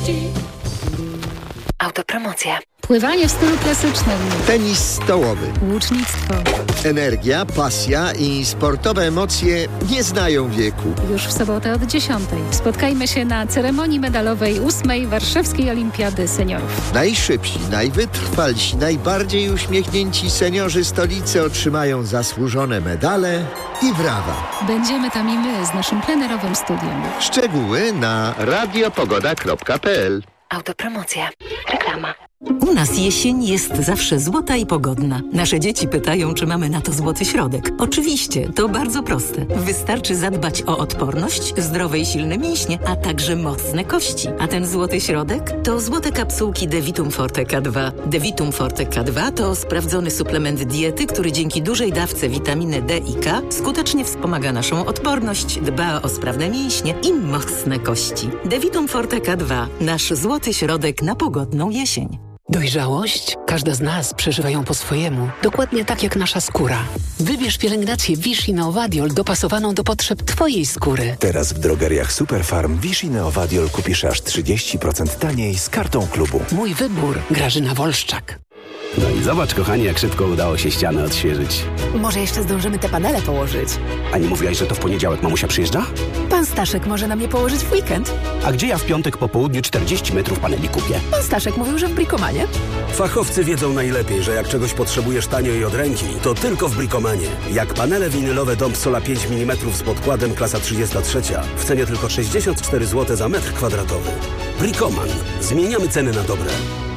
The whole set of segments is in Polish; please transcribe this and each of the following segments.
Autopromocja. Pływanie w stylu klasycznym. Tenis stołowy. Łucznictwo. Energia, pasja i sportowe emocje nie znają wieku. Już w sobotę od 10:00. Spotkajmy się na ceremonii medalowej 8. Warszawskiej Olimpiady Seniorów. Najszybsi, najwytrwalsi, najbardziej uśmiechnięci seniorzy stolicy otrzymają zasłużone medale i brawa. Będziemy tam i my z naszym plenerowym studiem. Szczegóły na radiopogoda.pl. Autopromocja. Reklama. U nas jesień jest zawsze złota i pogodna. Nasze dzieci pytają, czy mamy na to złoty środek. Oczywiście, to bardzo proste. Wystarczy zadbać o odporność, zdrowe i silne mięśnie, a także mocne kości. A ten złoty środek to złote kapsułki Devitum Forte K2. Devitum Forte K2 to sprawdzony suplement diety, który dzięki dużej dawce witaminy D i K skutecznie wspomaga naszą odporność, dba o sprawne mięśnie i mocne kości. Devitum Forte K2. Nasz złoty środek na pogodną jesień. Dojrzałość? Każda z nas przeżywa ją po swojemu. Dokładnie tak jak nasza skóra. Wybierz pielęgnację Vichy Neovadiol dopasowaną do potrzeb Twojej skóry. Teraz w drogeriach Superfarm Vichy Neovadiol kupisz aż 30% taniej z kartą klubu. Mój wybór. Grażyna Wolszczak. No i zobacz, kochani, jak szybko udało się ścianę odświeżyć. Może jeszcze zdążymy te panele położyć. A nie mówiłaś, że to w poniedziałek mamusia przyjeżdża? Pan Staszek może na mnie położyć w weekend. A gdzie ja w piątek po południu 40 metrów paneli kupię? Pan Staszek mówił, że w Bricomanie. Fachowcy wiedzą najlepiej, że jak czegoś potrzebujesz tanio i od ręki, to tylko w Bricomanie. Jak panele winylowe Dom Sola 5 mm z podkładem klasa 33 w cenie tylko 64 zł za metr kwadratowy. Bricoman. Zmieniamy ceny na dobre.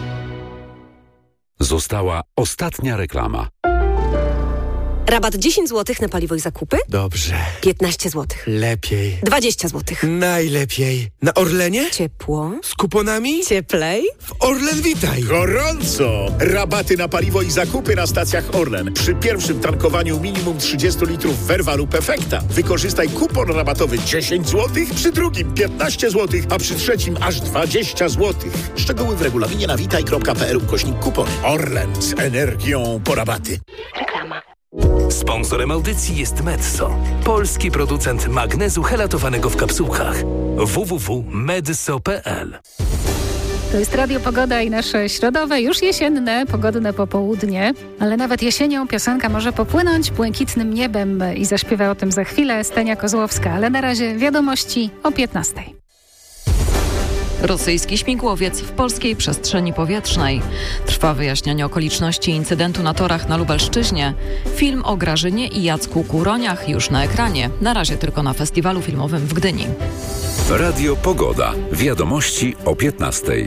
Została ostatnia reklama. Rabat 10 zł na paliwo i zakupy? Dobrze. 15 zł. Lepiej. 20 zł. Najlepiej. Na Orlenie? Ciepło. Z kuponami? Cieplej. W Orlen Witaj. Gorąco! Rabaty na paliwo i zakupy na stacjach Orlen. Przy pierwszym tankowaniu minimum 30 litrów Verva lub Efekta. Wykorzystaj kupon rabatowy 10 zł, przy drugim 15 zł, a przy trzecim aż 20 zł. Szczegóły w regulaminie na witaj.pl/kupony. Orlen z energią po rabaty. Reklama. Sponsorem audycji jest Medzo, polski producent magnezu helatowanego w kapsułkach. www.medso.pl. To jest Radio Pogoda i nasze środowe, już jesienne, pogodne popołudnie. Ale nawet jesienią piosenka może popłynąć błękitnym niebem i zaśpiewa o tym za chwilę Stenia Kozłowska. Ale na razie wiadomości o 15:00. Rosyjski śmigłowiec w polskiej przestrzeni powietrznej. Trwa wyjaśnianie okoliczności incydentu na torach na Lubelszczyźnie. Film o Grażynie i Jacku Kuroniach już na ekranie. Na razie tylko na festiwalu filmowym w Gdyni. Radio Pogoda. Wiadomości o 15:00.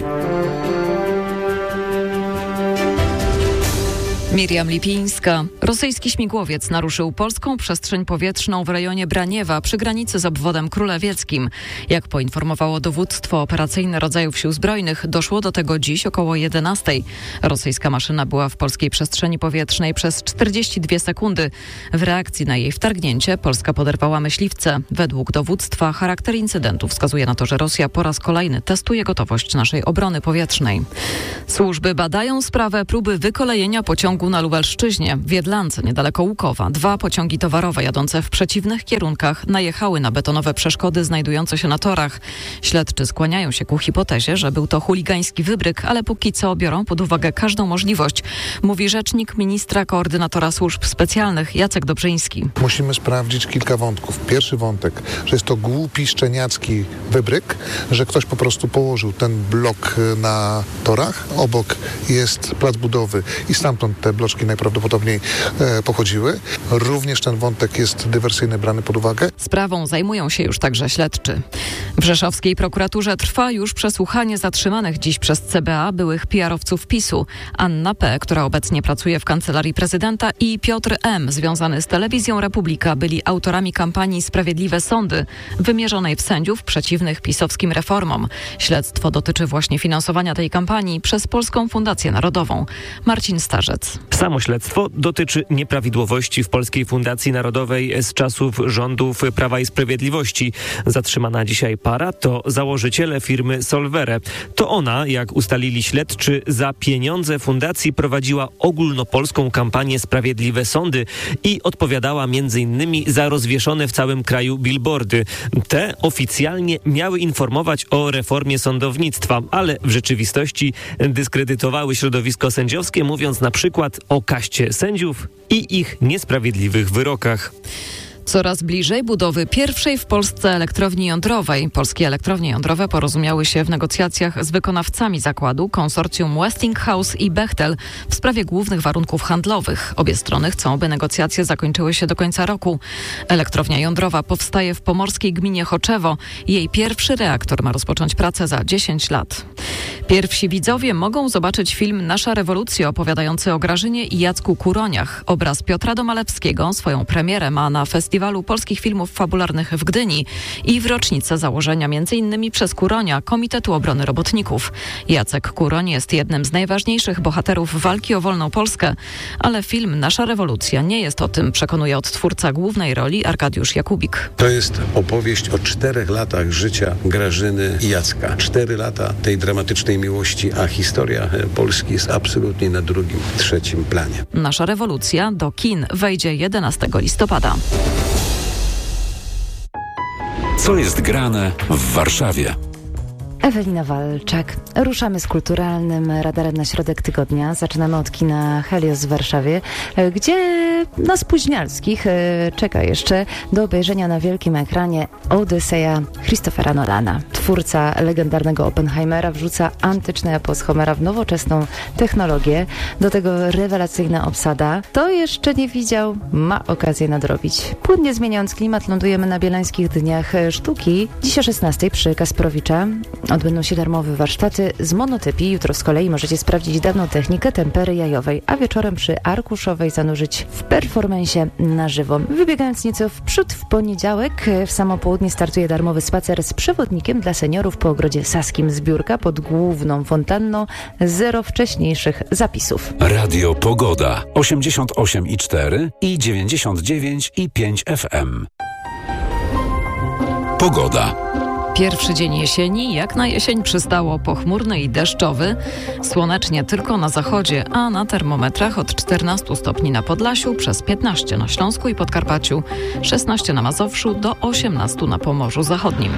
Miriam Lipińska. Rosyjski śmigłowiec naruszył polską przestrzeń powietrzną w rejonie Braniewa przy granicy z obwodem królewieckim. Jak poinformowało dowództwo operacyjne rodzajów sił zbrojnych, doszło do tego dziś około 11:00. Rosyjska maszyna była w polskiej przestrzeni powietrznej przez 42 sekundy. W reakcji na jej wtargnięcie Polska poderwała myśliwce. Według dowództwa charakter incydentu wskazuje na to, że Rosja po raz kolejny testuje gotowość naszej obrony powietrznej. Służby badają sprawę próby wykolejenia pociągu na Lubelszczyźnie, w Jedlance, niedaleko Łukowa. 2 pociągi towarowe jadące w przeciwnych kierunkach najechały na betonowe przeszkody znajdujące się na torach. Śledczy skłaniają się ku hipotezie, że był to chuligański wybryk, ale póki co biorą pod uwagę każdą możliwość, mówi rzecznik ministra koordynatora służb specjalnych Jacek Dobrzyński. Musimy sprawdzić kilka wątków. Pierwszy wątek, że jest to głupi, szczeniacki wybryk, że ktoś po prostu położył ten blok na torach. Obok jest plac budowy i stamtąd te bloczki najprawdopodobniej pochodziły. Również ten wątek jest dywersyjny, brany pod uwagę. Sprawą zajmują się już także śledczy. W rzeszowskiej prokuraturze trwa już przesłuchanie zatrzymanych dziś przez CBA byłych PR-owców PiS-u. Anna P., która obecnie pracuje w Kancelarii Prezydenta, i Piotr M., związany z Telewizją Republika, byli autorami kampanii Sprawiedliwe Sądy, wymierzonej w sędziów przeciwnych pisowskim reformom. Śledztwo dotyczy właśnie finansowania tej kampanii przez Polską Fundację Narodową. Marcin Starzec. Rejestars. Samo śledztwo dotyczy nieprawidłowości w Polskiej Fundacji Narodowej z czasów rządów Prawa i Sprawiedliwości. Zatrzymana dzisiaj para to założyciele firmy Solvere. To ona, jak ustalili śledczy, za pieniądze fundacji prowadziła ogólnopolską kampanię Sprawiedliwe Sądy i odpowiadała m.in. za rozwieszone w całym kraju billboardy. Te oficjalnie miały informować o reformie sądownictwa, ale w rzeczywistości dyskredytowały środowisko sędziowskie, mówiąc na przykład o kaście sędziów i ich niesprawiedliwych wyrokach. Coraz bliżej budowy pierwszej w Polsce elektrowni jądrowej. Polskie elektrownie jądrowe porozumiały się w negocjacjach z wykonawcami zakładu, konsorcjum Westinghouse i Bechtel w sprawie głównych warunków handlowych. Obie strony chcą, by negocjacje zakończyły się do końca roku. Elektrownia jądrowa powstaje w pomorskiej gminie Choczewo. Jej pierwszy reaktor ma rozpocząć pracę za 10 lat. Pierwsi widzowie mogą zobaczyć film Nasza rewolucja opowiadający o Grażynie i Jacku Kuroniach. Obraz Piotra Domalewskiego swoją premierę ma na Festiwalu Polskich Filmów Fabularnych w Gdyni i w rocznicę założenia m.in. przez Kuronia Komitetu Obrony Robotników. Jacek Kuroń jest jednym z najważniejszych bohaterów walki o wolną Polskę, ale film Nasza rewolucja nie jest o tym, przekonuje odtwórca głównej roli Arkadiusz Jakubik. To jest opowieść o 4 latach życia Grażyny i Jacka. 4 lata tej dramatycznej miłości, a historia Polski jest absolutnie na drugim, trzecim planie. Nasza rewolucja do kin wejdzie 11 listopada. Co jest grane w Warszawie? Ewelina Walczak. Ruszamy z kulturalnym radarem na środek tygodnia. Zaczynamy od kina Helios w Warszawie, gdzie na spóźnialskich czeka jeszcze do obejrzenia na wielkim ekranie Odyseja Christophera Nolana. Twórca legendarnego Oppenheimera wrzuca antyczny epos Homera w nowoczesną technologię. Do tego rewelacyjna obsada. Kto jeszcze nie widział, ma okazję nadrobić. Płynnie zmieniając klimat, lądujemy na Bielańskich Dniach Sztuki. Dziś o 16 przy Kasprowicza odbędą się darmowe warsztaty z monotypii. Jutro z kolei możecie sprawdzić dawną technikę tempery jajowej, a wieczorem przy Arkuszowej zanurzyć w performansie na żywo. Wybiegając nieco w przód, w poniedziałek w samo południe startuje darmowy spacer z przewodnikiem dla seniorów po ogrodzie Saskim. Zbiórka pod główną fontanną, 0 wcześniejszych zapisów. Radio Pogoda 88,4 i 99,5 FM. Pogoda. Pierwszy dzień jesieni, jak na jesień przystało, pochmurny i deszczowy. Słonecznie tylko na zachodzie, a na termometrach od 14 stopni na Podlasiu, przez 15 na Śląsku i Podkarpaciu, 16 na Mazowszu, do 18 na Pomorzu Zachodnim.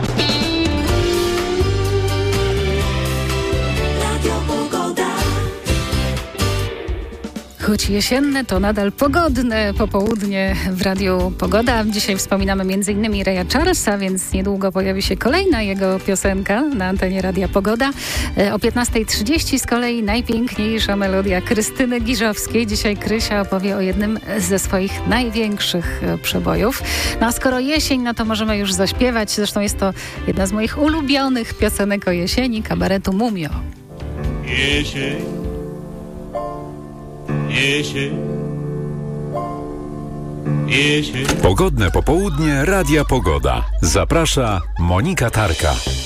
Choć jesienne, to nadal pogodne popołudnie w Radiu Pogoda. Dzisiaj wspominamy m.in. Raya Charlesa, więc niedługo pojawi się kolejna jego piosenka na antenie Radia Pogoda. O 15:30 z kolei najpiękniejsza melodia Krystyny Giżowskiej. Dzisiaj Krysia opowie o jednym ze swoich największych przebojów. No a skoro jesień, no to możemy już zaśpiewać. Zresztą jest to jedna z moich ulubionych piosenek o jesieni, kabaretu Mumio. Jesień. Jesień. Pogodne popołudnie Radia Pogoda. Zaprasza Monika Tarka.